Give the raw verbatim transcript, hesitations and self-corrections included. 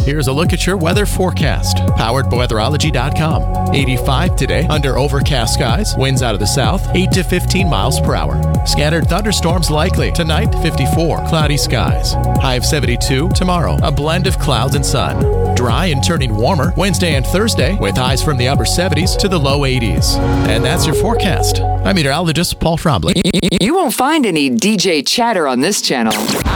Here's a look at your weather forecast, powered by weatherology dot com. eighty-five today, under overcast skies, winds out of the south, eight to fifteen miles per hour. Scattered thunderstorms likely. Tonight, fifty-four, cloudy skies. High of seventy-two. Tomorrow, a blend of clouds and sun. Dry and turning warmer Wednesday and Thursday, with highs from the upper seventies to the low eighties. And that's your forecast. I'm meteorologist Paul Trombley. You won't find any D J chatter on this channel.